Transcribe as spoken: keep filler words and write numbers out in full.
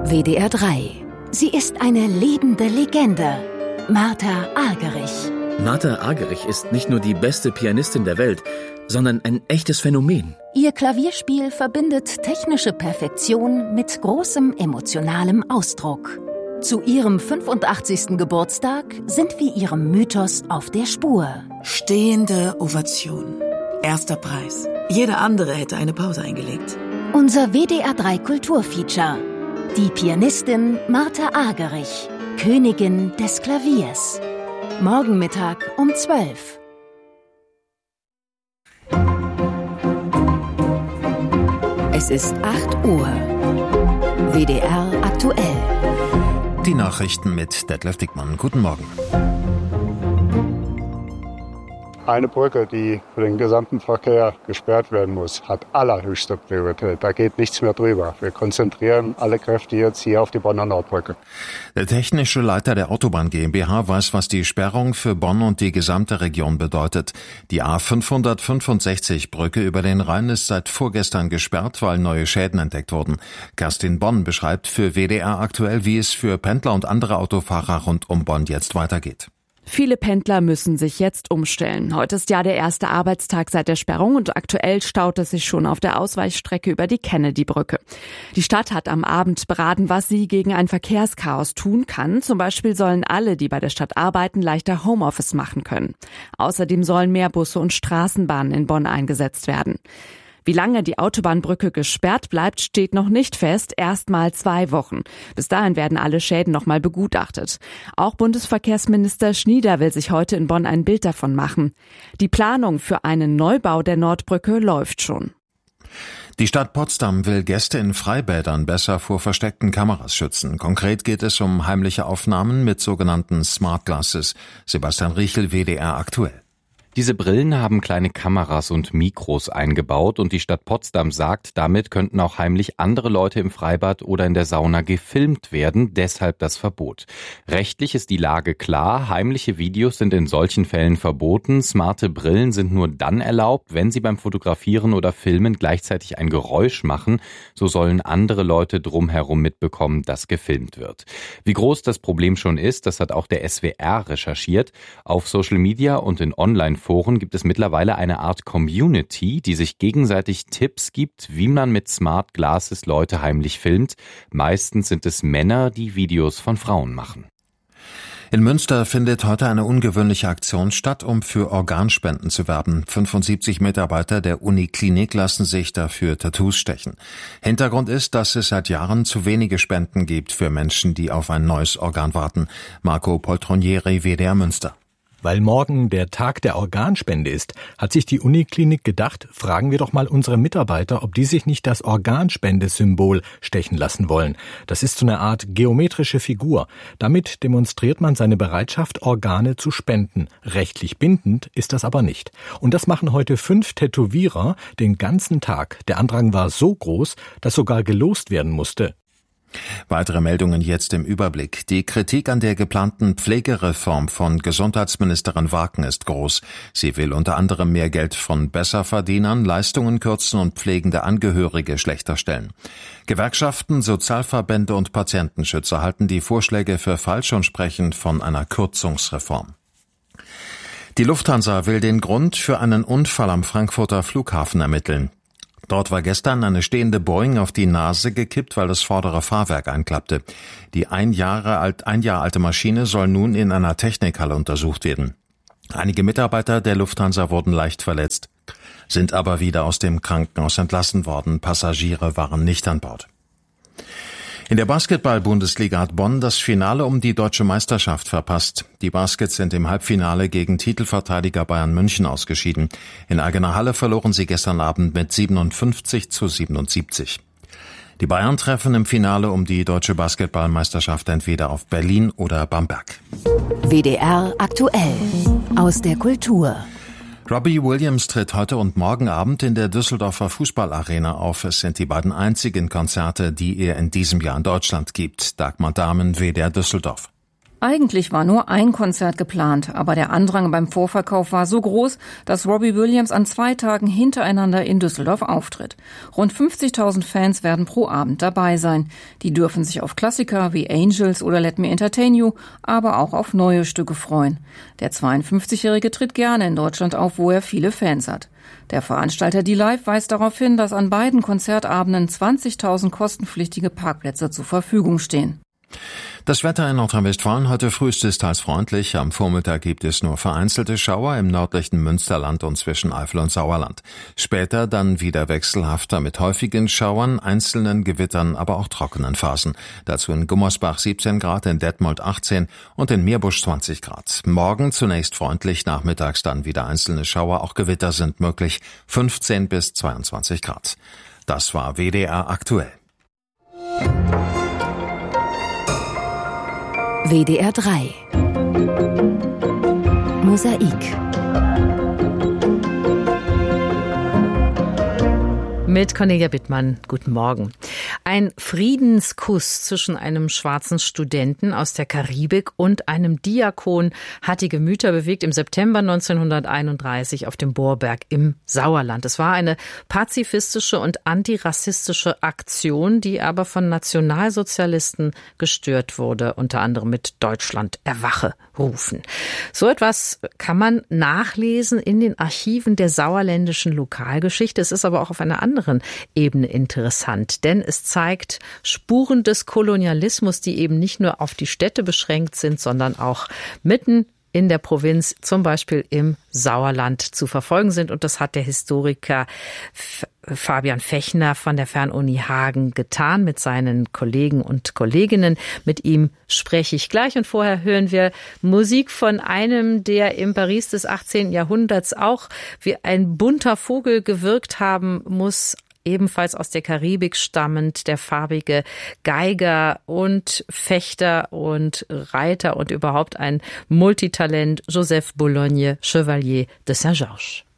W D R drei. Sie ist eine lebende Legende. Martha Argerich. Martha Argerich ist nicht nur die beste Pianistin der Welt, sondern ein echtes Phänomen. Ihr Klavierspiel verbindet technische Perfektion mit großem emotionalem Ausdruck. Zu ihrem fünfundachtzigsten Geburtstag sind wir ihrem Mythos auf der Spur. Stehende Ovation. Erster Preis. Jeder andere hätte eine Pause eingelegt. Unser W D R drei Kulturfeature. Die Pianistin Martha Argerich, Königin des Klaviers. Morgen Mittag um zwölf. Es ist acht Uhr. W D R aktuell. Die Nachrichten mit Detlef Dickmann. Guten Morgen. Eine Brücke, die für den gesamten Verkehr gesperrt werden muss, hat allerhöchste Priorität. Da geht nichts mehr drüber. Wir konzentrieren alle Kräfte jetzt hier auf die Bonner Nordbrücke. Der technische Leiter der Autobahn GmbH weiß, was die Sperrung für Bonn und die gesamte Region bedeutet. Die A fünfhundertfünfundsechzig Brücke über den Rhein ist seit vorgestern gesperrt, weil neue Schäden entdeckt wurden. Kerstin Bonn beschreibt für W D R aktuell, wie es für Pendler und andere Autofahrer rund um Bonn jetzt weitergeht. Viele Pendler müssen sich jetzt umstellen. Heute ist ja der erste Arbeitstag seit der Sperrung und aktuell staut es sich schon auf der Ausweichstrecke über die Kennedy-Brücke. Die Stadt hat am Abend beraten, was sie gegen ein Verkehrschaos tun kann. Zum Beispiel sollen alle, die bei der Stadt arbeiten, leichter Homeoffice machen können. Außerdem sollen mehr Busse und Straßenbahnen in Bonn eingesetzt werden. Wie lange die Autobahnbrücke gesperrt bleibt, steht noch nicht fest, erst mal zwei Wochen. Bis dahin werden alle Schäden noch mal begutachtet. Auch Bundesverkehrsminister Schnieder will sich heute in Bonn ein Bild davon machen. Die Planung für einen Neubau der Nordbrücke läuft schon. Die Stadt Potsdam will Gäste in Freibädern besser vor versteckten Kameras schützen. Konkret geht es um heimliche Aufnahmen mit sogenannten Smart Glasses. Sebastian Riechel, W D R aktuell. Diese Brillen haben kleine Kameras und Mikros eingebaut und die Stadt Potsdam sagt, damit könnten auch heimlich andere Leute im Freibad oder in der Sauna gefilmt werden, deshalb das Verbot. Rechtlich ist die Lage klar, heimliche Videos sind in solchen Fällen verboten, smarte Brillen sind nur dann erlaubt, wenn sie beim Fotografieren oder Filmen gleichzeitig ein Geräusch machen, so sollen andere Leute drumherum mitbekommen, dass gefilmt wird. Wie groß das Problem schon ist, das hat auch der S W R recherchiert. Auf Social Media und in Online Foren gibt es mittlerweile eine Art Community, die sich gegenseitig Tipps gibt, wie man mit Smart Glasses Leute heimlich filmt. Meistens sind es Männer, die Videos von Frauen machen. In Münster findet heute eine ungewöhnliche Aktion statt, um für Organspenden zu werben. fünfundsiebzig Mitarbeiter der Uniklinik lassen sich dafür Tattoos stechen. Hintergrund ist, dass es seit Jahren zu wenige Spenden gibt für Menschen, die auf ein neues Organ warten. Marco Poltronieri, W D R Münster. Weil morgen der Tag der Organspende ist, hat sich die Uniklinik gedacht, fragen wir doch mal unsere Mitarbeiter, ob die sich nicht das Organspendesymbol stechen lassen wollen. Das ist so eine Art geometrische Figur. Damit demonstriert man seine Bereitschaft, Organe zu spenden. Rechtlich bindend ist das aber nicht. Und das machen heute fünf Tätowierer den ganzen Tag. Der Andrang war so groß, dass sogar gelost werden musste. Weitere Meldungen jetzt im Überblick. Die Kritik an der geplanten Pflegereform von Gesundheitsministerin Waken ist groß. Sie will unter anderem mehr Geld von Besserverdienern, Leistungen kürzen und pflegende Angehörige schlechter stellen. Gewerkschaften, Sozialverbände und Patientenschützer halten die Vorschläge für falsch und sprechen von einer Kürzungsreform. Die Lufthansa will den Grund für einen Unfall am Frankfurter Flughafen ermitteln. Dort war gestern eine stehende Boeing auf die Nase gekippt, weil das vordere Fahrwerk einklappte. Die ein Jahre alt, ein Jahr alte Maschine soll nun in einer Technikhalle untersucht werden. Einige Mitarbeiter der Lufthansa wurden leicht verletzt, sind aber wieder aus dem Krankenhaus entlassen worden. Passagiere waren nicht an Bord. In der Basketball-Bundesliga hat Bonn das Finale um die deutsche Meisterschaft verpasst. Die Baskets sind im Halbfinale gegen Titelverteidiger Bayern München ausgeschieden. In eigener Halle verloren sie gestern Abend mit siebenundfünfzig zu siebenundsiebzig. Die Bayern treffen im Finale um die deutsche Basketballmeisterschaft entweder auf Berlin oder Bamberg. W D R aktuell aus der Kultur. Robbie Williams tritt heute und morgen Abend in der Düsseldorfer Fußballarena auf. Es sind die beiden einzigen Konzerte, die er in diesem Jahr in Deutschland gibt. Dagmar Dahmen, W D R Düsseldorf. Eigentlich war nur ein Konzert geplant, aber der Andrang beim Vorverkauf war so groß, dass Robbie Williams an zwei Tagen hintereinander in Düsseldorf auftritt. Rund fünfzigtausend Fans werden pro Abend dabei sein. Die dürfen sich auf Klassiker wie Angels oder Let Me Entertain You, aber auch auf neue Stücke freuen. Der zweiundfünfzigjährige tritt gerne in Deutschland auf, wo er viele Fans hat. Der Veranstalter D-Live weist darauf hin, dass an beiden Konzertabenden zwanzigtausend kostenpflichtige Parkplätze zur Verfügung stehen. Das Wetter in Nordrhein-Westfalen heute früh ist teils freundlich. Am Vormittag gibt es nur vereinzelte Schauer im nördlichen Münsterland und zwischen Eifel und Sauerland. Später dann wieder wechselhafter mit häufigen Schauern, einzelnen Gewittern, aber auch trockenen Phasen. Dazu in Gummersbach siebzehn Grad, in Detmold achtzehn und in Meerbusch zwanzig Grad. Morgen zunächst freundlich, nachmittags dann wieder einzelne Schauer, auch Gewitter sind möglich, fünfzehn bis zweiundzwanzig Grad. Das war W D R aktuell. W D R drei Mosaik mit Cornelia Bittmann. Guten Morgen. Ein Friedenskuss zwischen einem schwarzen Studenten aus der Karibik und einem Diakon hat die Gemüter bewegt im September neunzehnhunderteinunddreißig auf dem Bohrberg im Sauerland. Es war eine pazifistische und antirassistische Aktion, die aber von Nationalsozialisten gestört wurde, unter anderem mit Deutschland erwache rufen. So etwas kann man nachlesen in den Archiven der sauerländischen Lokalgeschichte. Es ist aber auch auf einer anderen Ebene interessant, denn es zeigt Spuren des Kolonialismus, die eben nicht nur auf die Städte beschränkt sind, sondern auch mitten in der Provinz, zum Beispiel im Sauerland, zu verfolgen sind. Und das hat der Historiker Fabian Fechner von der Fernuni Hagen getan mit seinen Kollegen und Kolleginnen. Mit ihm spreche ich gleich und vorher hören wir Musik von einem, der im Paris des achtzehnten Jahrhunderts auch wie ein bunter Vogel gewirkt haben muss, ebenfalls aus der Karibik stammend, der farbige Geiger und Fechter und Reiter und überhaupt ein Multitalent, Joseph Boulogne, Chevalier de Saint-Georges.